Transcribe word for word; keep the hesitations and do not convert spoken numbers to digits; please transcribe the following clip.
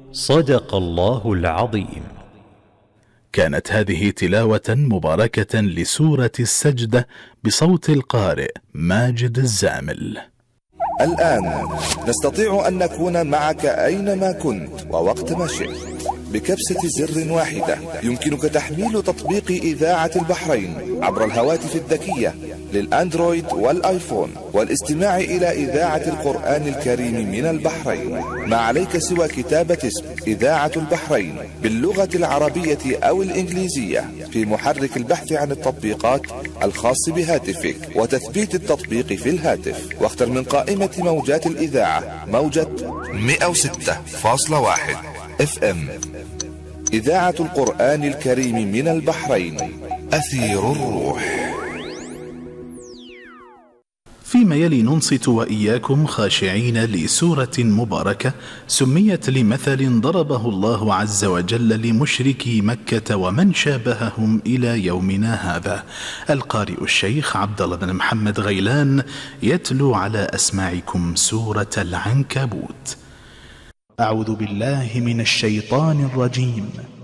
صدق الله العظيم. كانت هذه تلاوة مباركة لسورة السجدة بصوت القارئ ماجد الزامل. الآن نستطيع أن نكون معك أينما كنت ووقت ما شئت. بكبسة زر واحدة يمكنك تحميل تطبيق إذاعة البحرين عبر الهواتف الذكية للأندرويد والآيفون والاستماع إلى إذاعة القرآن الكريم من البحرين. ما عليك سوى كتابة اسم إذاعة البحرين باللغة العربية أو الإنجليزية في محرك البحث عن التطبيقات الخاص بهاتفك وتثبيت التطبيق في الهاتف، واختر من قائمة موجات الإذاعة موجة مئة وستة فاصلة واحد اف ام. إذاعة القرآن الكريم من البحرين، أثير الروح. فيما يلي ننصت وإياكم خاشعين لسورة مباركة سميت لمثل ضربه الله عز وجل لمشركي مكة ومن شابههم إلى يومنا هذا. القارئ الشيخ عبد الله بن محمد غيلان يتلو على أسماعكم سورة العنكبوت. أعوذ بالله من الشيطان الرجيم.